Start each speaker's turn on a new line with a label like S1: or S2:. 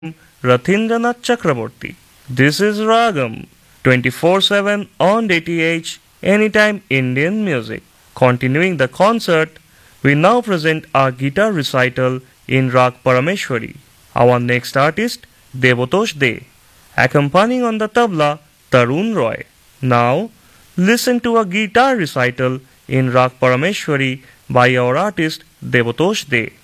S1: Rathindranath Chakraborty. This is Ragam 24/7 on DTH Anytime Indian Music. Continuing the concert, we now present our guitar recital in Rag Parameshwari. Our next artist, Devatosh De, accompanying on the tabla, Tarun Roy. Now, listen to a guitar recital in Rag Parameshwari by our artist, Devatosh De.